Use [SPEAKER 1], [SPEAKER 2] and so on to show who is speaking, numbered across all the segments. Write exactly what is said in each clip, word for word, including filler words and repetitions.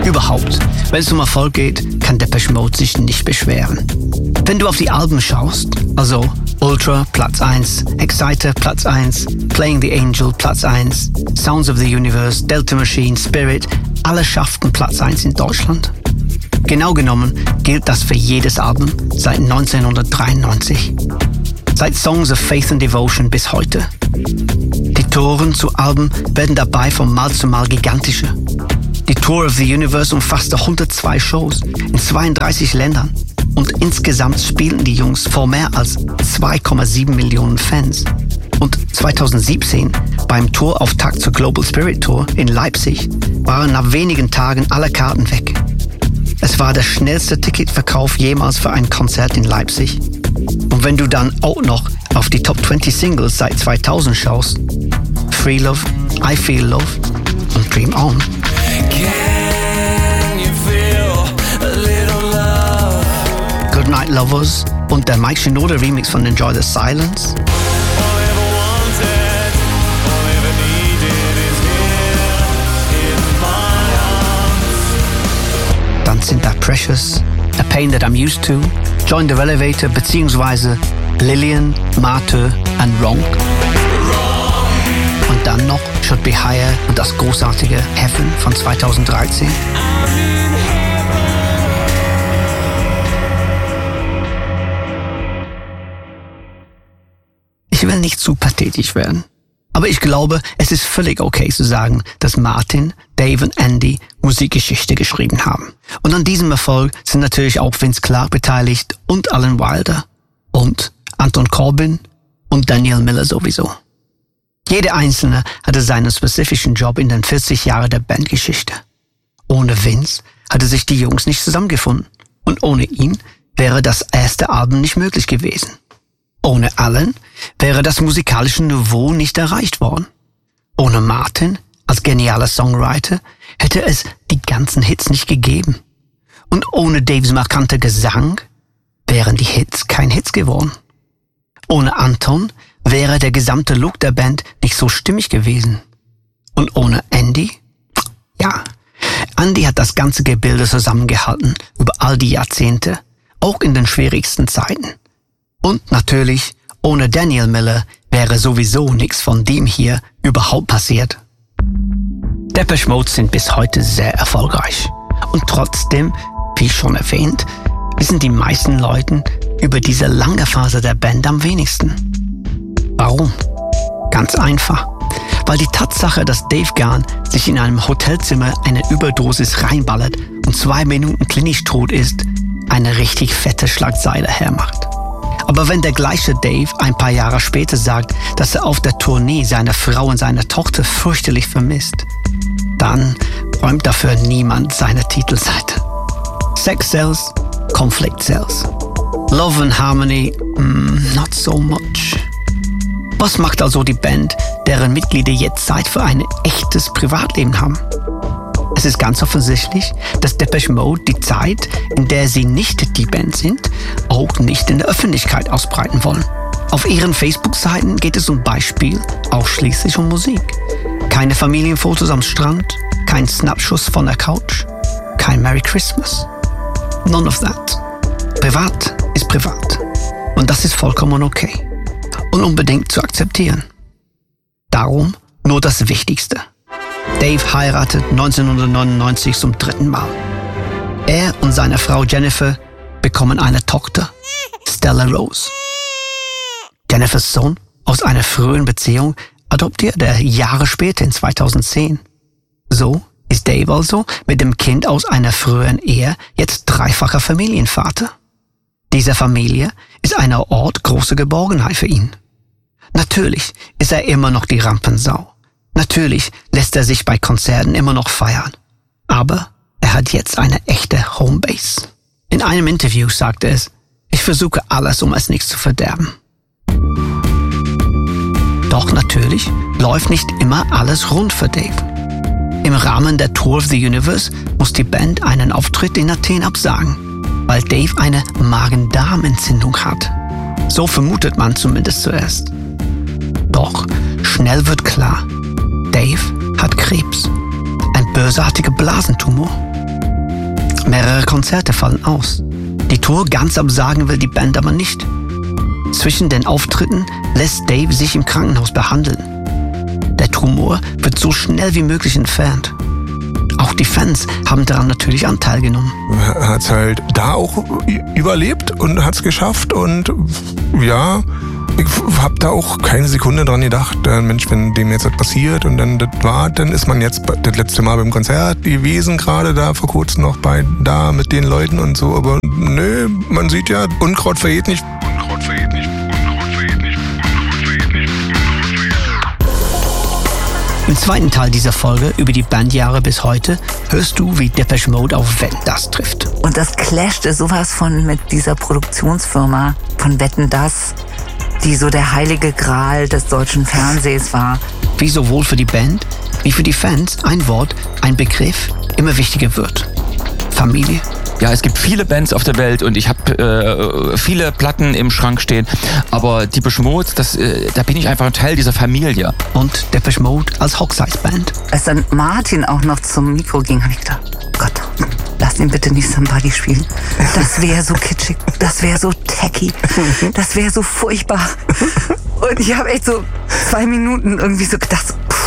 [SPEAKER 1] Überhaupt, wenn es um Erfolg geht, kann Depeche Mode sich nicht beschweren. Wenn du auf die Alben schaust, also Ultra Platz eins, Exciter Platz eins, Playing the Angel Platz eins, Sounds of the Universe, Delta Machine, Spirit, alle schafften Platz eins in Deutschland. Genau genommen gilt das für jedes Album seit neunzehnhundertdreiundneunzig. Seit Songs of Faith and Devotion bis heute. Die Touren zu Alben werden dabei von Mal zu Mal gigantischer. Die Tour of the Universe umfasste hundertzwei Shows in zweiunddreißig Ländern und insgesamt spielten die Jungs vor mehr als zwei Komma sieben Millionen Fans. Und zweitausendsiebzehn, beim Tourauftakt zur Global Spirit Tour in Leipzig, waren nach wenigen Tagen alle Karten weg. Es war der schnellste Ticketverkauf jemals für ein Konzert in Leipzig. Und wenn du dann auch noch auf die Top zwanzig Singles seit zweitausend schaust, Free Love, I Feel Love und Dream On.
[SPEAKER 2] Can you feel a little love?
[SPEAKER 1] Goodnight Lovers und der Mike Shinoda Remix von Enjoy the Silence.
[SPEAKER 2] All I ever wanted, all I ever needed is here in my arms.
[SPEAKER 1] Dann sind da Precious, A Pain That I'm Used To, Join the Elevator beziehungsweise Lillian, Martyr and Wrong. Und dann noch Should Be Higher und das großartige Heaven von zweitausenddreizehn. Ich will nicht zu pathetisch werden, aber ich glaube, es ist völlig okay zu sagen, dass Martin, Dave und Andy Musikgeschichte geschrieben haben. Und an diesem Erfolg sind natürlich auch Vince Clarke beteiligt und Alan Wilder und Anton Corbijn und Daniel Miller sowieso. Jeder Einzelne hatte seinen spezifischen Job in den vierzig Jahren der Bandgeschichte. Ohne Vince hatte sich die Jungs nicht zusammengefunden und ohne ihn wäre das erste Album nicht möglich gewesen. Ohne Alan wäre das musikalische Niveau nicht erreicht worden. Ohne Martin als genialer Songwriter hätte es die ganzen Hits nicht gegeben. Und ohne Daves markanter Gesang wären die Hits kein Hits geworden. Ohne Anton wäre der gesamte Look der Band nicht so stimmig gewesen. Und ohne Andy? Ja, Andy hat das ganze Gebilde zusammengehalten über all die Jahrzehnte, auch in den schwierigsten Zeiten. Und natürlich, ohne Daniel Miller wäre sowieso nichts von dem hier überhaupt passiert. Depeche Mode sind bis heute sehr erfolgreich. Und trotzdem, wie schon erwähnt, wissen die meisten Leute über diese lange Phase der Band am wenigsten. Warum? Ganz einfach. Weil die Tatsache, dass Dave Gahan sich in einem Hotelzimmer eine Überdosis reinballert und zwei Minuten klinisch tot ist, eine richtig fette Schlagzeile hermacht. Aber wenn der gleiche Dave ein paar Jahre später sagt, dass er auf der Tournee seine Frau und seine Tochter fürchterlich vermisst, dann räumt dafür niemand seine Titelseite. Sex sells, Conflict sells. Love and Harmony, mm, not so much. Was macht also die Band, deren Mitglieder jetzt Zeit für ein echtes Privatleben haben? Es ist ganz offensichtlich, dass Depeche Mode die Zeit, in der sie nicht die Band sind, auch nicht in der Öffentlichkeit ausbreiten wollen. Auf ihren Facebook-Seiten geht es zum Beispiel ausschließlich um Musik. Keine Familienfotos am Strand, kein Snapschuss von der Couch, kein Merry Christmas. None of that. Privat ist privat. Und das ist vollkommen okay. Und unbedingt zu akzeptieren. Darum nur das Wichtigste. Dave heiratet neunzehnhundertneunundneunzig zum dritten Mal. Er und seine Frau Jennifer bekommen eine Tochter, Stella Rose. Jennifers Sohn aus einer früheren Beziehung adoptiert er Jahre später in zweitausendzehn. So ist Dave also mit dem Kind aus einer früheren Ehe jetzt dreifacher Familienvater. Diese Familie ist ein Ort großer Geborgenheit für ihn. Natürlich ist er immer noch die Rampensau. Natürlich lässt er sich bei Konzerten immer noch feiern. Aber er hat jetzt eine echte Homebase. In einem Interview sagte es, ich versuche alles, um es nicht zu verderben. Doch natürlich läuft nicht immer alles rund für Dave. Im Rahmen der Tour of the Universe muss die Band einen Auftritt in Athen absagen, weil Dave eine Magen-Darm-Entzündung hat. So vermutet man zumindest zuerst. Doch schnell wird klar, Dave hat Krebs, ein bösartiger Blasentumor. Mehrere Konzerte fallen aus. Die Tour ganz absagen will die Band aber nicht. Zwischen den Auftritten lässt Dave sich im Krankenhaus behandeln. Der Tumor wird so schnell wie möglich entfernt. Auch die Fans haben daran natürlich Anteil genommen.
[SPEAKER 3] Er hat's halt da auch überlebt und hat's geschafft und ja, ich hab da auch keine Sekunde dran gedacht, Mensch, wenn dem jetzt was passiert und dann das war, dann ist man jetzt das letzte Mal beim Konzert gewesen, gerade da vor kurzem noch bei da mit den Leuten und so, aber nö, man sieht ja, Unkraut vergeht nicht. Unkraut vergeht nicht. Unkraut vergeht nicht. Unkraut vergeht nicht. Unkraut vergeht nicht.
[SPEAKER 1] Im zweiten Teil dieser Folge über die Bandjahre bis heute hörst du, wie Depeche Mode auf Wetten, das trifft.
[SPEAKER 4] Und das clashte sowas von mit dieser Produktionsfirma von Wetten, das, die so der heilige Gral des deutschen Fernsehs war.
[SPEAKER 1] Wie sowohl für die Band wie für die Fans ein Wort, ein Begriff immer wichtiger wird. Familie.
[SPEAKER 5] Ja, es gibt viele Bands auf der Welt und ich habe äh, viele Platten im Schrank stehen, aber Depeche Mode, das, äh, da bin ich einfach ein Teil dieser Familie.
[SPEAKER 1] Und Depeche Mode als Hochzeitsband.
[SPEAKER 4] Als dann Martin auch noch zum Mikro ging, habe ich gedacht, Gott, lass ihn bitte nicht Somebody spielen. Das wäre so kitschig, das wäre so tacky, das wäre so furchtbar. Und ich habe echt so zwei Minuten irgendwie so gedacht, pff.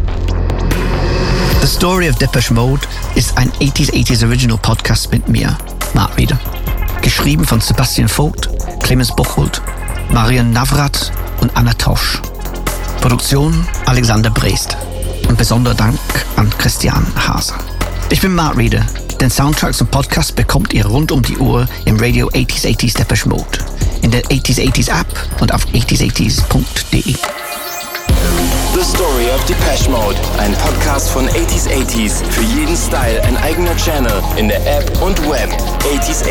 [SPEAKER 1] The Story of Depeche Mode ist ein eighties eighties Original Podcast mit mir, Mark Rieder. Geschrieben von Sebastian Vogt, Clemens Bocholt, Marian Navrat und Anna Tosch. Produktion Alexander Brest. Und besonderer Dank an Christian Haser. Ich bin Mark Rieder. Den Soundtrack zum Podcast bekommt ihr rund um die Uhr im Radio eighties eighties Depeche Mode, in der eighties eighties App und auf eighties eighties punkt de.
[SPEAKER 2] The Story of Depeche Mode, ein Podcast von eighties eighties. Für jeden Style ein eigener Channel in der App und Web. eighties